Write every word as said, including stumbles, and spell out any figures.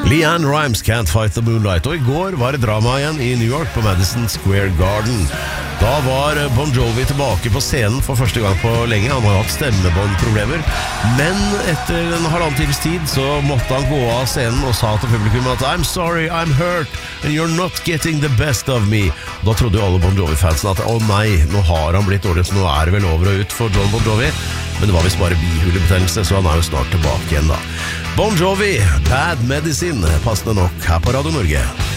LeAnn Rimes, Can't Fight the Moonlight. Og i går var det drama igjen i New York på Madison Square Garden. Da var Bon Jovi tilbake på scenen for første gang på lenge. Han har hatt stemmebåndproblemer. Men etter en halvannen times tid så måtte han gå av scenen og sa til publikum at I'm sorry, I'm hurt, and you're not getting the best of me. Og da trodde jo alle Bon Jovi-fansen at å nei, nå har han blitt dårlig, så nå er det vel over og ut for John Bon Jovi. Men det var visst bare bihulebetennelse, så han er jo snart tilbake igjen da. Bon Jovi, Bad Medicine, passende nok her på Radio Norge.